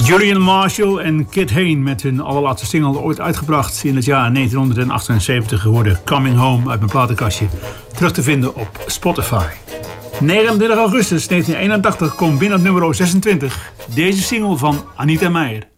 Julian Marshall en Kid Hain met hun allerlaatste single ooit uitgebracht in het jaar 1978 geworden Coming Home uit mijn platenkastje. Terug te vinden op Spotify. 29 augustus 1981 komt binnen op nummer 26 deze single van Anita Meijer.